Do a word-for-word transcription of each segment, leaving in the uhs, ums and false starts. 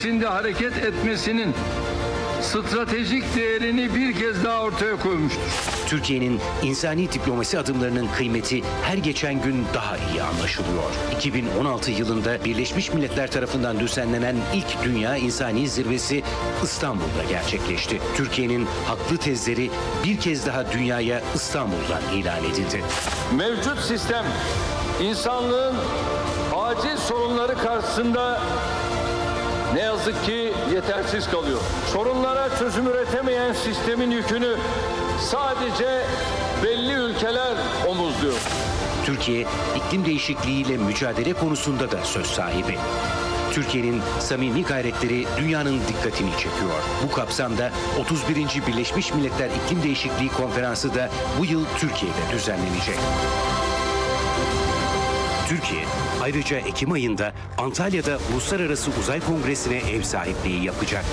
içinde hareket etmesinin stratejik değerini bir kez daha ortaya koymuştur. Türkiye'nin insani diplomasi adımlarının kıymeti her geçen gün daha iyi anlaşılıyor. iki bin on altı yılında Birleşmiş Milletler tarafından düzenlenen ilk Dünya İnsani Zirvesi İstanbul'da gerçekleşti. Türkiye'nin haklı tezleri bir kez daha dünyaya İstanbul'dan ilan edildi. Mevcut sistem insanlığın acil sorunları karşısında ne yazık ki yetersiz kalıyor. Sorunlara çözüm üretemeyen sistemin yükünü sadece belli ülkeler omuzluyor. Türkiye, iklim değişikliğiyle mücadele konusunda da söz sahibi. Türkiye'nin samimi gayretleri dünyanın dikkatini çekiyor. Bu kapsamda otuz birinci Birleşmiş Milletler İklim Değişikliği Konferansı da bu yıl Türkiye'de düzenlenecek. Türkiye, ayrıca Ekim ayında Antalya'da Uluslararası Uzay Kongresi'ne ev sahipliği yapacak.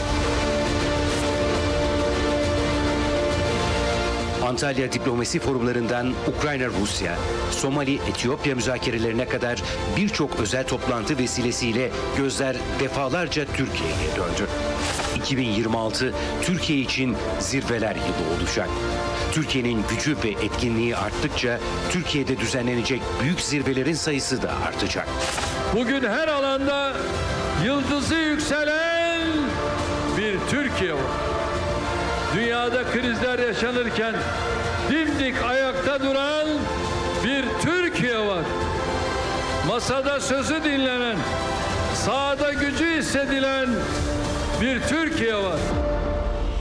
Antalya diplomasi forumlarından Ukrayna-Rusya, Somali-Etiyopya müzakerelerine kadar birçok özel toplantı vesilesiyle gözler defalarca Türkiye'ye döndü. iki bin yirmi altı Türkiye için zirveler yılı olacak. Türkiye'nin gücü ve etkinliği arttıkça Türkiye'de düzenlenecek büyük zirvelerin sayısı da artacak. Bugün her alanda yıldızı yükselen bir Türkiye var. Dünyada krizler yaşanırken dimdik ayakta duran bir Türkiye var. Masada sözü dinlenen, sahada gücü hissedilen bir Türkiye var.